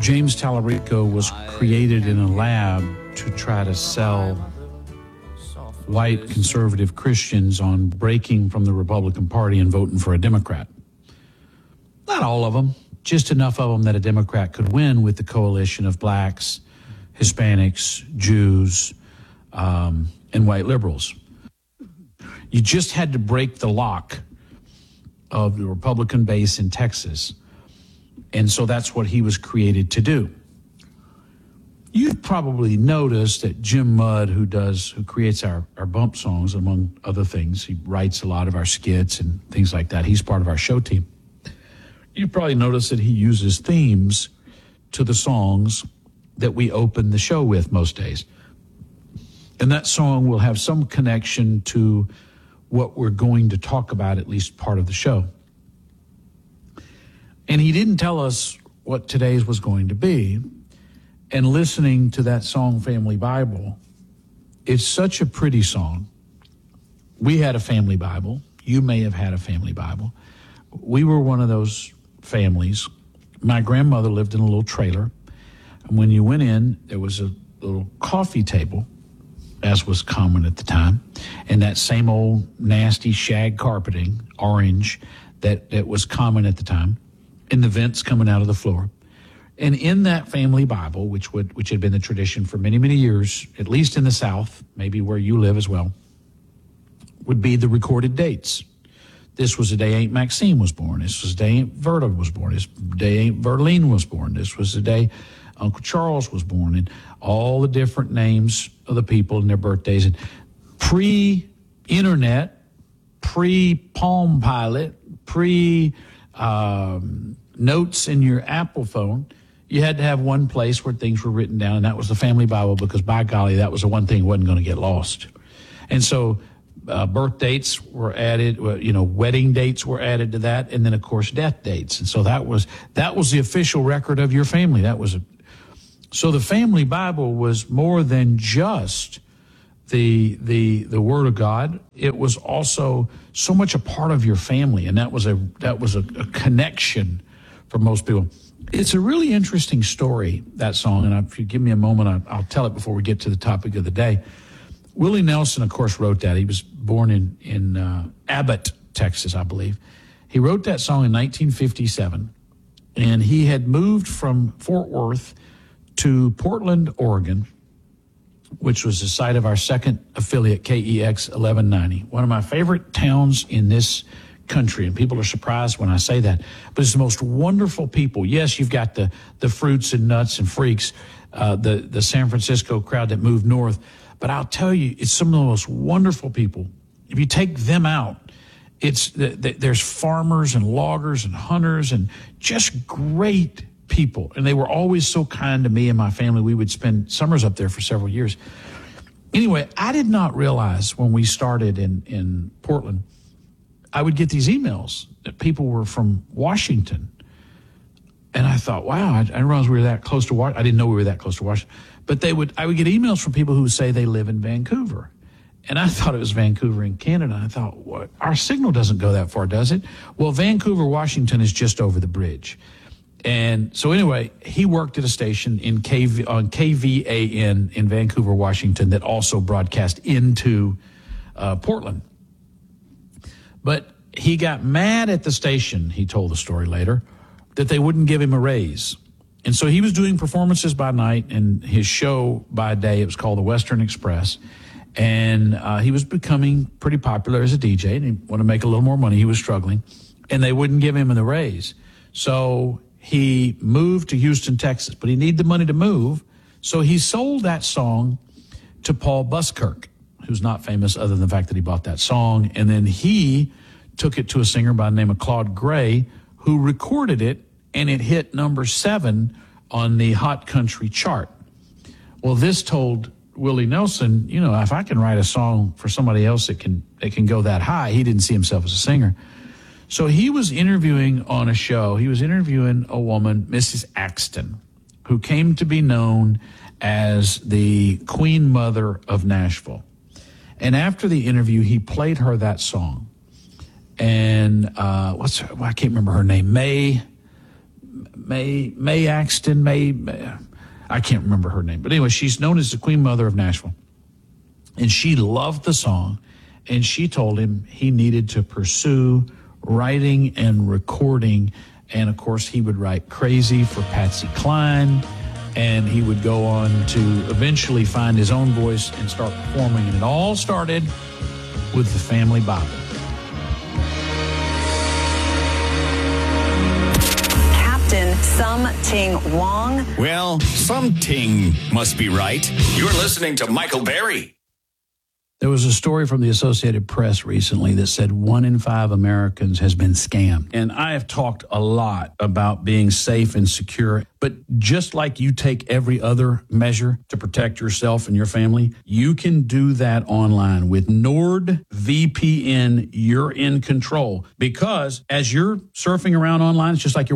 James Tallarico was created in a lab to try to sell white conservative Christians on breaking from the Republican Party and voting for a Democrat. Not all of them, just enough of them that a Democrat could win with the coalition of blacks, Hispanics, Jews, and white liberals. You just had to break the lock of the Republican base in Texas. And so that's what he was created to do. You've probably noticed that Jim Mudd, who creates our bump songs, among other things, he writes a lot of our skits and things like that. He's part of our show team. You probably noticed that he uses themes to the songs that we open the show with most days. And that song will have some connection to what we're going to talk about, at least part of the show. And he didn't tell us what today's was going to be. And listening to that song, Family Bible, it's such a pretty song. We had a family Bible. You may have had a family Bible. We were one of those families. My grandmother lived in a little trailer. And when you went in, there was a little coffee table, as was common at the time, and that same old nasty shag carpeting, orange, that was common at the time, and the vents coming out of the floor. And in that family Bible, which had been the tradition for many, many years, at least in the South, maybe where you live as well, would be the recorded dates. This was the day Aunt Maxine was born. This was the day Aunt Verta was born. This day Aunt Verlene was born. This was the day Uncle Charles was born, and all the different names of the people and their birthdays. And pre-internet, pre-Palm Pilot, notes in your Apple phone, you had to have one place where things were written down, and that was the family Bible, because by golly, that was the one thing that wasn't going to get lost. And so birth dates were added, wedding dates were added to that, and then of course death dates. And so that was the official record of your family. So the family Bible was more than just the Word of God. It was also so much a part of your family, and that was a connection for most people. It's a really interesting story, that song, and if you give me a moment, I'll tell it before we get to the topic of the day. Willie Nelson, of course, wrote that. He was born in Abbott, Texas, I believe. He wrote that song in 1957, and he had moved from Fort Worth to Portland, Oregon, which was the site of our second affiliate, KEX 1190, one of my favorite towns in this country. And people are surprised when I say that, but it's the most wonderful people. Yes, you've got the fruits and nuts and freaks, the San Francisco crowd that moved north. But I'll tell you, it's some of the most wonderful people. If you take them out, there's farmers and loggers and hunters and just great people. And they were always so kind to me and my family. We would spend summers up there for several years. Anyway, I did not realize when we started in Portland, I would get these emails that people were from Washington. And I thought, wow, I didn't realize we were that close to Washington. I didn't know we were that close to Washington. But I would get emails from people who would say they live in Vancouver. And I thought it was Vancouver in Canada. I thought, what? Our signal doesn't go that far, does it? Well, Vancouver, Washington is just over the bridge. And so anyway, he worked at a station on KVAN in Vancouver, Washington, that also broadcast into Portland. But he got mad at the station, he told the story later, that they wouldn't give him a raise. And so he was doing performances by night and his show by day. It was called the Western Express. And he was becoming pretty popular as a DJ, and he wanted to make a little more money. He was struggling, and they wouldn't give him the raise. So he moved to Houston, Texas, but he needed the money to move. So he sold that song to Paul Buskirk, who's not famous other than the fact that he bought that song. And then he took it to a singer by the name of Claude Gray, who recorded it, and it hit number 7 on the Hot Country chart. Well, this told Willie Nelson, if I can write a song for somebody else that can go that high. He didn't see himself as a singer. So he was interviewing on a show. He was interviewing a woman, Mrs. Axton, who came to be known as the Queen Mother of Nashville. And after the interview, he played her that song. And I can't remember her name. May Axton, I can't remember her name. But anyway, she's known as the Queen Mother of Nashville. And she loved the song. And she told him he needed to pursue writing and recording. And, of course, he would write Crazy for Patsy Cline. And he would go on to eventually find his own voice and start performing. And it all started with the Family Bible. Captain Sum Ting Wong. Well, some ting must be right. You're listening to Michael Berry. There was a story from the Associated Press recently that said 1 in 5 Americans has been scammed. And I have talked a lot about being safe and secure. But just like you take every other measure to protect yourself and your family, you can do that online. With NordVPN, you're in control. Because as you're surfing around online, it's just like you're